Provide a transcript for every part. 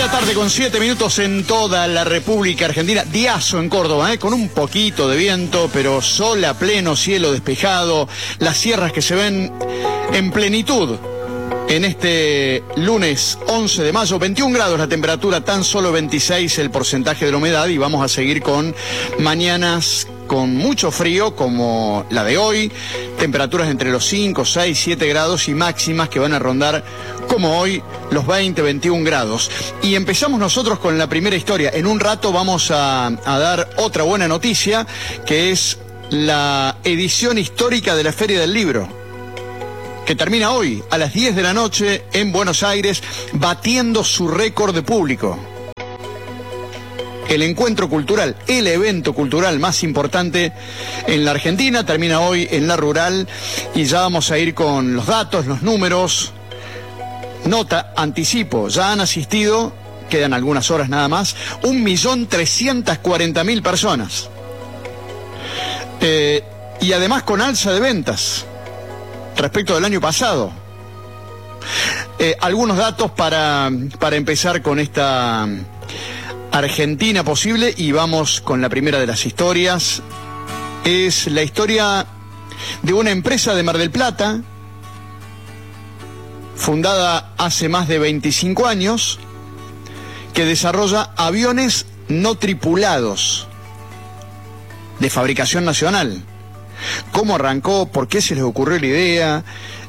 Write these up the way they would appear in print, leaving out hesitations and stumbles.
Tarde con 7 minutos en toda la República Argentina. Diazo en Córdoba, con un poquito de viento, pero sol a pleno, cielo despejado, las sierras que se ven en plenitud en este lunes 11 de mayo. 21 grados la temperatura, tan solo 26 el porcentaje de la humedad, y vamos a seguir con mañanas con mucho frío como la de hoy, temperaturas entre los 5, 6, 7 grados y máximas que van a rondar como hoy los 20, 21 grados. Y empezamos nosotros con la primera historia. En un rato vamos a dar otra buena noticia, que es la edición histórica de la Feria del Libro, que termina hoy a las 10 de la noche en Buenos Aires, batiendo su récord de público. El encuentro cultural, el evento cultural más importante en la Argentina, termina hoy en La Rural, y ya vamos a ir con los datos, los números. Nota, anticipo, ya han asistido, quedan algunas horas nada más, 1.340.000 personas. Y además con alza de ventas respecto del año pasado. Algunos datos para empezar con esta Argentina posible, y vamos con la primera de las historias. Es la historia de una empresa de Mar del Plata, fundada hace más de 25 años, que desarrolla aviones no tripulados de fabricación nacional. ¿Cómo arrancó? ¿Por qué se les ocurrió la idea?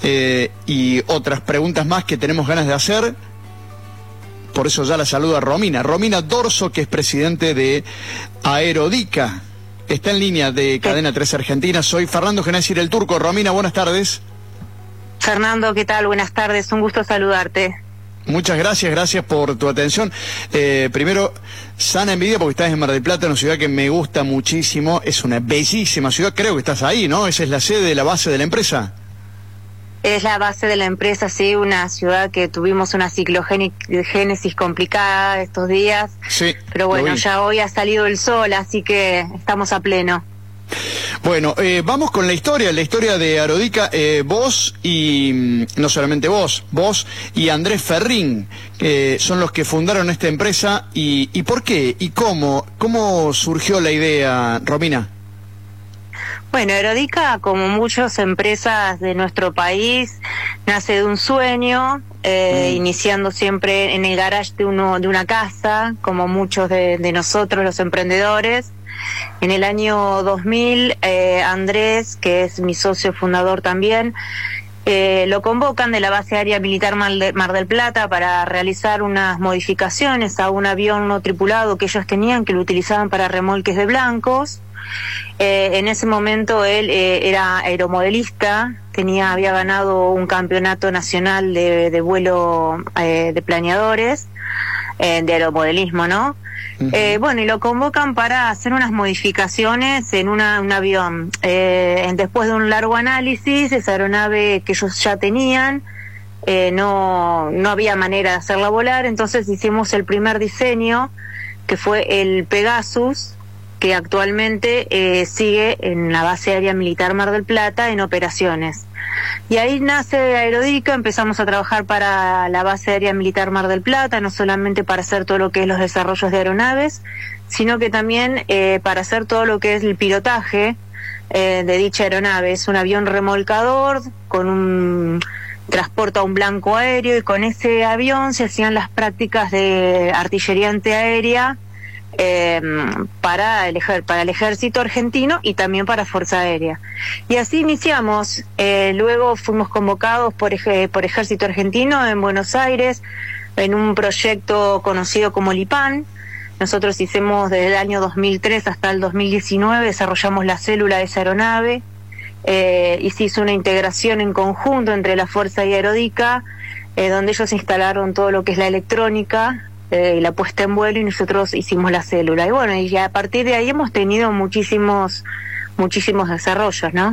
Y otras preguntas más que tenemos ganas de hacer. Por eso ya la saluda Romina Dorso, que es presidente de Aerodica. Está en línea de Cadena 3 Argentina. Soy Fernando Genésir, el Turco. Romina, buenas tardes. Fernando, ¿qué tal? Buenas tardes, un gusto saludarte. Muchas gracias por tu atención. Primero, sana envidia porque estás en Mar del Plata, una ciudad que me gusta muchísimo. Es una bellísima ciudad, creo que estás ahí, ¿no? Esa es la sede, la base de la empresa. Es la base de la empresa, sí, una ciudad que tuvimos una ciclogénesis complicada estos días. Sí. Pero bueno, ya hoy ha salido el sol, así que estamos a pleno. Bueno, vamos con la historia de Aerodica. Vos y no solamente vos y Andrés Ferrín, son los que fundaron esta empresa. ¿Y por qué? ¿Y cómo surgió la idea, Romina? Bueno, Aerodica, como muchas empresas de nuestro país, nace de un sueño, iniciando siempre en el garage de una casa, como muchos de nosotros los emprendedores. En el año 2000, Andrés, que es mi socio fundador también, lo convocan de la base aérea militar Mar del Plata para realizar unas modificaciones a un avión no tripulado que ellos tenían, que lo utilizaban para remolques de blancos. En ese momento él era aeromodelista, había ganado un campeonato nacional de vuelo de planeadores, de aeromodelismo, ¿no? Uh-huh. Bueno, y lo convocan para hacer unas modificaciones en un avión. Después de un largo análisis, esa aeronave que ellos ya tenían, no había manera de hacerla volar, entonces hicimos el primer diseño, que fue el Pegasus, que actualmente sigue en la base aérea militar Mar del Plata en operaciones. Y ahí nace Aerodica, empezamos a trabajar para la base aérea militar Mar del Plata, no solamente para hacer todo lo que es los desarrollos de aeronaves, sino que también para hacer todo lo que es el pilotaje de dicha aeronave. Es un avión remolcador transporta un blanco aéreo, y con ese avión se hacían las prácticas de artillería antiaérea para el ejército argentino y también para Fuerza Aérea. Y así iniciamos. Luego fuimos convocados por Ejército Argentino en Buenos Aires en un proyecto conocido como LIPAN. Nosotros hicimos desde el año 2003 hasta el 2019, desarrollamos la célula de esa aeronave, y se hizo una integración en conjunto entre la Fuerza y Aerodica, donde ellos instalaron todo lo que es la electrónica y la puesta en vuelo, y nosotros hicimos la célula. Y bueno, y a partir de ahí hemos tenido muchísimos desarrollos, ¿no?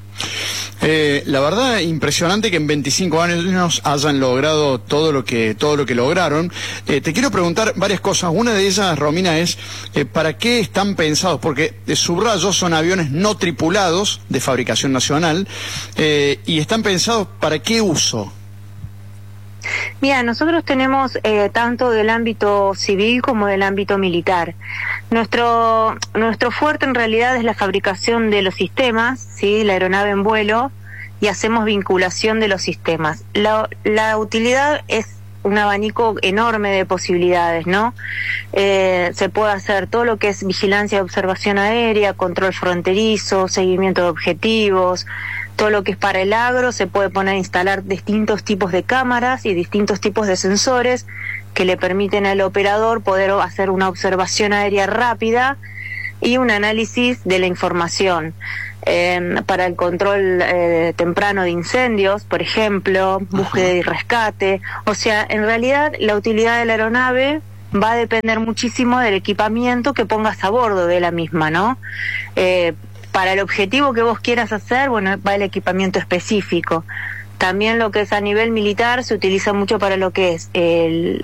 La verdad, impresionante que en 25 años hayan logrado todo lo que lograron. Te quiero preguntar varias cosas. Una de ellas, Romina, es ¿para qué están pensados? Porque, subrayo, son aviones no tripulados de fabricación nacional, y están pensados ¿para qué uso? Mira, nosotros tenemos tanto del ámbito civil como del ámbito militar. Nuestro fuerte en realidad es la fabricación de los sistemas, ¿sí? La aeronave en vuelo, y hacemos vinculación de los sistemas. La utilidad es un abanico enorme de posibilidades, ¿no? Se puede hacer todo lo que es vigilancia y observación aérea, control fronterizo, seguimiento de objetivos, todo lo que es para el agro. Se puede poner a instalar distintos tipos de cámaras y distintos tipos de sensores que le permiten al operador poder hacer una observación aérea rápida y un análisis de la información. Para el control temprano de incendios, por ejemplo, búsqueda y rescate. O sea, en realidad la utilidad de la aeronave va a depender muchísimo del equipamiento que pongas a bordo de la misma, ¿no? Para el objetivo que vos quieras hacer, bueno, va el equipamiento específico. También lo que es a nivel militar se utiliza mucho para lo que es el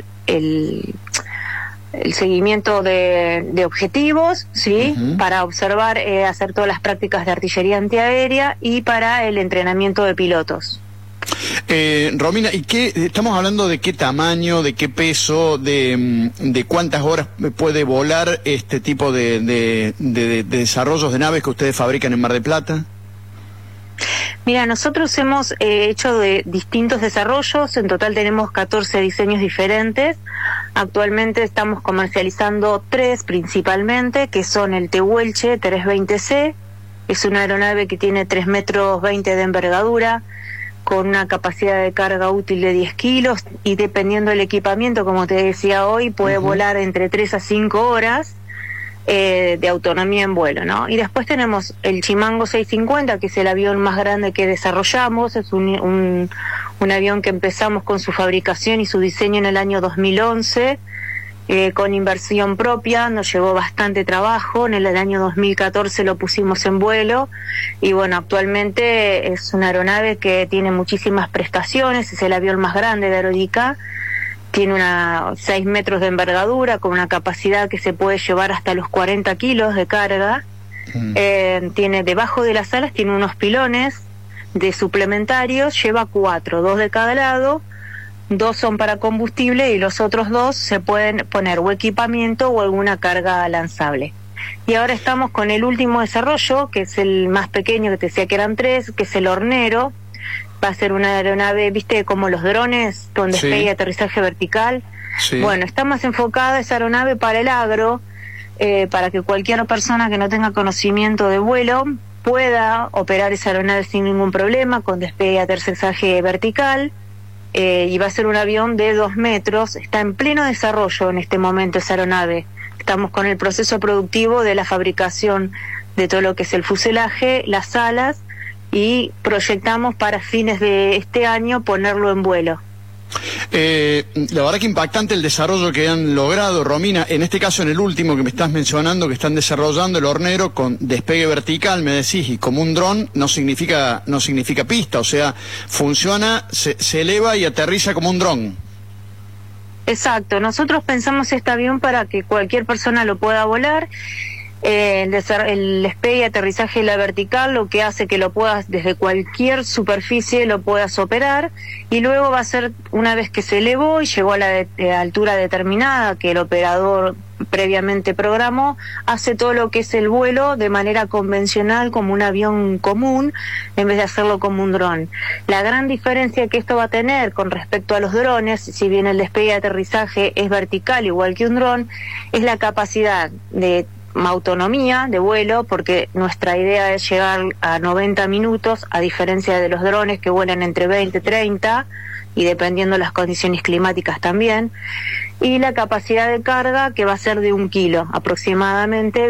seguimiento de objetivos, ¿sí? Para observar, hacer todas las prácticas de artillería antiaérea y para el entrenamiento de pilotos. Romina, ¿y qué estamos hablando de qué tamaño, de qué peso, de cuántas horas puede volar este tipo de desarrollos de naves que ustedes fabrican en Mar del Plata? Mira, nosotros hemos hecho de distintos desarrollos, en total tenemos 14 diseños diferentes. Actualmente estamos comercializando 3 principalmente, que son el Tehuelche 320C, es una aeronave que tiene 3,20 metros de envergadura, con una capacidad de carga útil de 10 kilos, y dependiendo del equipamiento, como te decía hoy, puede volar entre 3 a 5 horas. De autonomía en vuelo, ¿no? Y después tenemos el Chimango 650, que es el avión más grande que desarrollamos. Es un avión que empezamos con su fabricación y su diseño en el año 2011, con inversión propia. Nos llevó bastante trabajo. En el año 2014 lo pusimos en vuelo, y bueno, actualmente es una aeronave que tiene muchísimas prestaciones. Es el avión más grande de Aerodica. Tiene 6 metros de envergadura, con una capacidad que se puede llevar hasta los 40 kilos de carga. Tiene debajo de las alas, tiene unos pilones de suplementarios, lleva 4, 2 de cada lado, 2 son para combustible y los otros 2 se pueden poner o equipamiento o alguna carga lanzable. Y ahora estamos con el último desarrollo, que es el más pequeño, que te decía que eran 3, que es el Hornero. Va a ser una aeronave, viste, como los drones, con despegue y aterrizaje vertical. Sí. Bueno, está más enfocada esa aeronave para el agro, para que cualquier persona que no tenga conocimiento de vuelo pueda operar esa aeronave sin ningún problema, con despegue y aterrizaje vertical. Y va a ser un avión de 2 metros. Está en pleno desarrollo en este momento esa aeronave. Estamos con el proceso productivo de la fabricación de todo lo que es el fuselaje, las alas, y proyectamos para fines de este año ponerlo en vuelo. La verdad que impactante el desarrollo que han logrado, Romina. En este caso, en el último que me estás mencionando, que están desarrollando el Hornero con despegue vertical, me decís, y como un dron, no significa pista, o sea, funciona, se eleva y aterriza como un dron. Exacto, nosotros pensamos este avión para que cualquier persona lo pueda volar. El despegue y aterrizaje en la vertical, lo que hace que lo puedas, desde cualquier superficie lo puedas operar, y luego va a ser, una vez que se elevó y llegó a la altura determinada que el operador previamente programó, hace todo lo que es el vuelo de manera convencional, como un avión común, en vez de hacerlo como un dron. La gran diferencia que esto va a tener con respecto a los drones, si bien el despegue y aterrizaje es vertical igual que un dron, es la capacidad de autonomía de vuelo, porque nuestra idea es llegar a 90 minutos, a diferencia de los drones que vuelan entre 20 y 30, y dependiendo las condiciones climáticas también, y la capacidad de carga, que va a ser de 1 kilo aproximadamente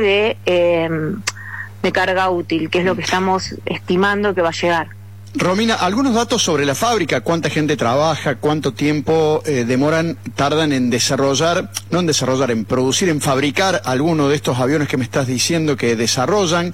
de carga útil, que es lo que estamos estimando que va a llegar. Romina, algunos datos sobre la fábrica: cuánta gente trabaja, cuánto tiempo tardan en en producir, en fabricar alguno de estos aviones que me estás diciendo que desarrollan.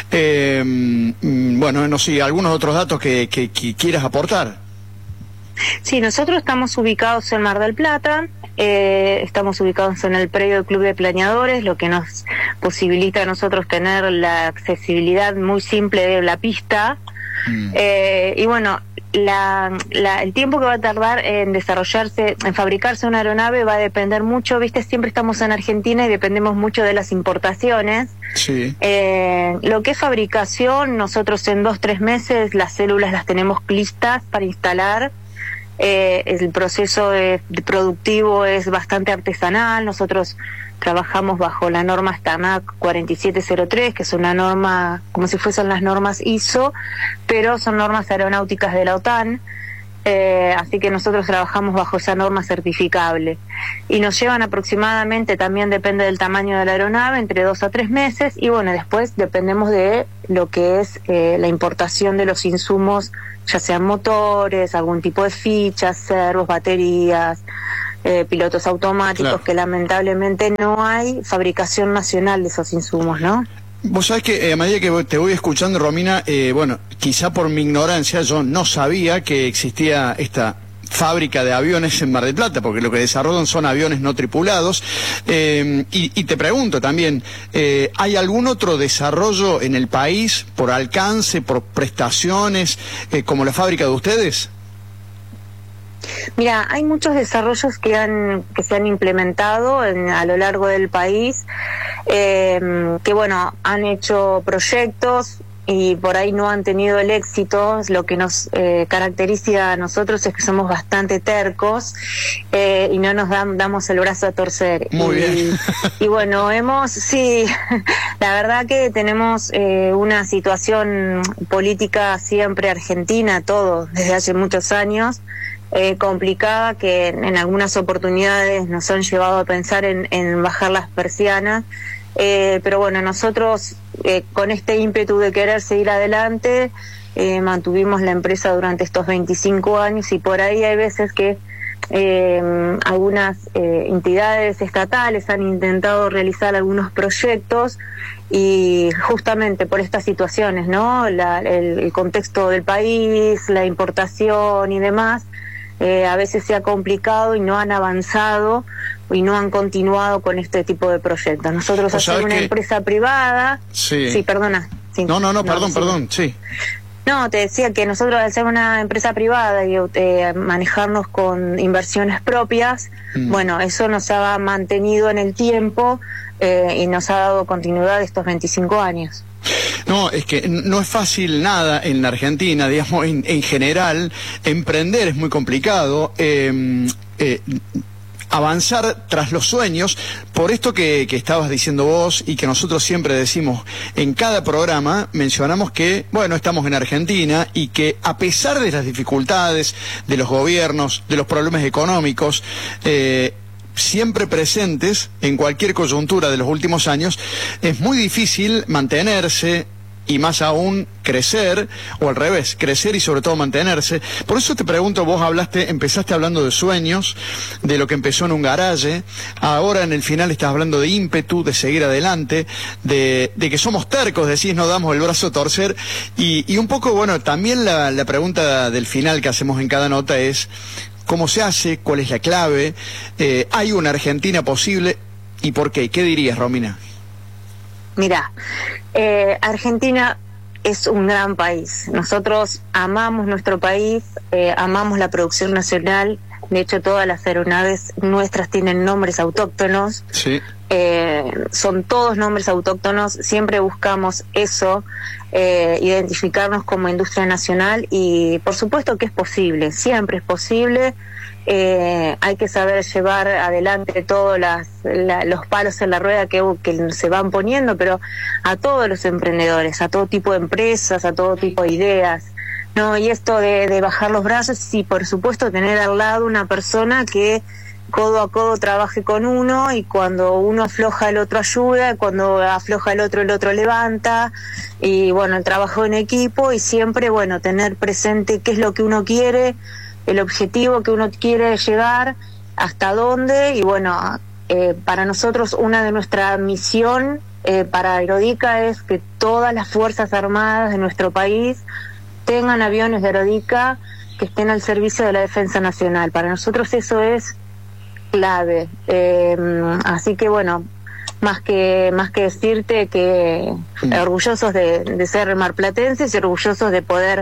Bueno, no sé, algunos otros datos que quieras aportar. Sí, nosotros estamos ubicados en Mar del Plata, estamos ubicados en el predio del Club de Planeadores, lo que nos posibilita a nosotros tener la accesibilidad muy simple de la pista. Y bueno, el tiempo que va a tardar en desarrollarse, en fabricarse una aeronave va a depender mucho, viste, siempre estamos en Argentina y dependemos mucho de las importaciones. Sí. Lo que es fabricación, nosotros en 2-3 meses las células las tenemos listas para instalar. El proceso productivo es bastante artesanal. Nosotros trabajamos bajo la norma STANAC 4703, que es una norma como si fuesen las normas ISO, pero son normas aeronáuticas de la OTAN. Así que nosotros trabajamos bajo esa norma certificable y nos llevan aproximadamente, también depende del tamaño de la aeronave, entre 2 a 3 meses, y bueno, después dependemos de lo que es la importación de los insumos, ya sean motores, algún tipo de fichas, servos, baterías, pilotos automáticos, claro, que lamentablemente no hay fabricación nacional de esos insumos, ¿no? Vos sabés que a medida que te voy escuchando, Romina, bueno, quizá por mi ignorancia yo no sabía que existía esta fábrica de aviones en Mar del Plata, porque lo que desarrollan son aviones no tripulados. Y te pregunto también, ¿hay algún otro desarrollo en el país por alcance, por prestaciones, como la fábrica de ustedes? Mira, hay muchos desarrollos que se han implementado a lo largo del país, que bueno, han hecho proyectos y por ahí no han tenido el éxito. Lo que nos caracteriza a nosotros es que somos bastante tercos y no nos damos el brazo a torcer. Muy bien. Y bueno, sí, la verdad que tenemos una situación política siempre argentina, todos, desde hace muchos años, complicada, que en algunas oportunidades nos han llevado a pensar en bajar las persianas, pero bueno, nosotros con este ímpetu de querer seguir adelante mantuvimos la empresa durante estos 25 años, y por ahí hay veces que algunas entidades estatales han intentado realizar algunos proyectos, y justamente por estas situaciones, ¿no? El contexto del país, la importación y demás, a veces se ha complicado y no han avanzado y no han continuado con este tipo de proyectos. Nosotros hacemos una empresa privada. Sí, perdona. Sí. No, perdón, sí. No, te decía que nosotros, al ser una empresa privada y manejarnos con inversiones propias, bueno, eso nos ha mantenido en el tiempo y nos ha dado continuidad estos 25 años. No, es que no es fácil nada en la Argentina, digamos, en general, emprender es muy complicado, avanzar tras los sueños, por esto que estabas diciendo vos y que nosotros siempre decimos en cada programa, mencionamos que, bueno, estamos en Argentina y que a pesar de las dificultades, de los gobiernos, de los problemas económicos, siempre presentes en cualquier coyuntura de los últimos años, es muy difícil mantenerse y más aún crecer, o al revés, crecer y sobre todo mantenerse. Por eso te pregunto, vos empezaste hablando de sueños, de lo que empezó en un garaje, ahora en el final estás hablando de ímpetu, de seguir adelante, de que somos tercos, decís, no damos el brazo a torcer, y un poco, bueno, también la pregunta del final que hacemos en cada nota es, ¿cómo se hace? ¿Cuál es la clave? ¿Hay una Argentina posible? ¿Y por qué? ¿Qué dirías, Romina? Mirá, Argentina es un gran país. Nosotros amamos nuestro país, amamos la producción nacional. De hecho, todas las aeronaves nuestras tienen nombres autóctonos. Sí. Son todos nombres autóctonos. Siempre buscamos eso, identificarnos como industria nacional, y por supuesto que es posible, siempre es posible. Hay que saber llevar adelante todos los palos en la rueda que se van poniendo, pero a todos los emprendedores, a todo tipo de empresas, a todo tipo de ideas, ¿no? Y esto de bajar los brazos, sí, por supuesto, tener al lado una persona que codo a codo trabaje con uno, y cuando uno afloja el otro ayuda, cuando afloja el otro levanta, y bueno, el trabajo en equipo, y siempre, bueno, tener presente qué es lo que uno quiere, el objetivo que uno quiere llegar, hasta dónde, y bueno, para nosotros una de nuestra misión para Aerodica es que todas las Fuerzas Armadas de nuestro país tengan aviones de Aerodica que estén al servicio de la defensa nacional. Para nosotros eso es clave, así que bueno, más que decirte que orgullosos de ser marplatenses y orgullosos de poder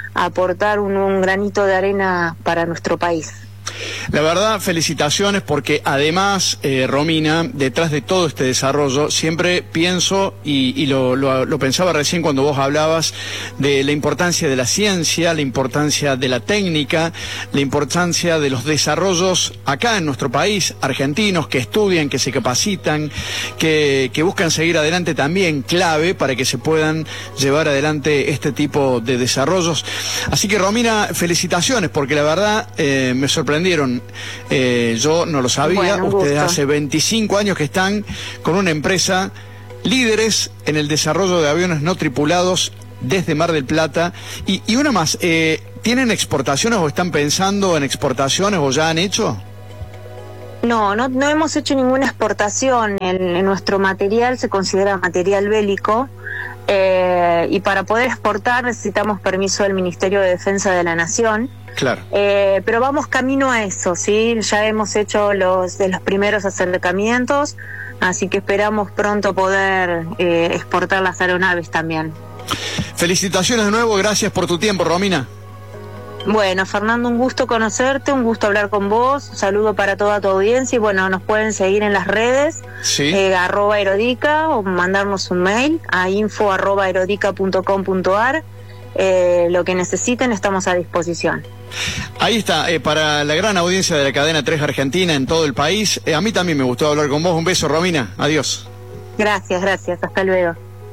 aportar un granito de arena para nuestro país. La verdad, felicitaciones, porque además, Romina, detrás de todo este desarrollo, siempre pienso, y lo pensaba recién cuando vos hablabas de la importancia de la ciencia, la importancia de la técnica, la importancia de los desarrollos acá en nuestro país, argentinos que estudian, que se capacitan, que buscan seguir adelante, también clave para que se puedan llevar adelante este tipo de desarrollos. Así que, Romina, felicitaciones, porque la verdad me sorprendieron. Yo no lo sabía. Bueno, ustedes gusto. hace 25 años que están con una empresa líderes en el desarrollo de aviones no tripulados desde Mar del Plata. Y una más, ¿tienen exportaciones o están pensando en exportaciones o ya han hecho? No hemos hecho ninguna exportación. En nuestro material se considera material bélico, y para poder exportar necesitamos permiso del Ministerio de Defensa de la Nación. Claro. Pero vamos camino a eso, ¿sí? Ya hemos hecho los primeros acercamientos, así que esperamos pronto poder exportar las aeronaves también. Felicitaciones de nuevo, gracias por tu tiempo, Romina. Bueno, Fernando, un gusto conocerte, un gusto hablar con vos, un saludo para toda tu audiencia y bueno, nos pueden seguir en las redes, Sí. @aerodica, o mandarnos un mail a info@aerodica.com.ar. Lo que necesiten estamos a disposición. Ahí está, para la gran audiencia de la cadena 3 Argentina en todo el país. A mí también me gustó hablar con vos. Un beso, Romina. Adiós. Gracias, hasta luego.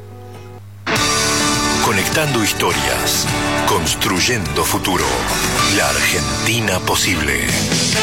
Conectando historias, construyendo futuro. La Argentina posible.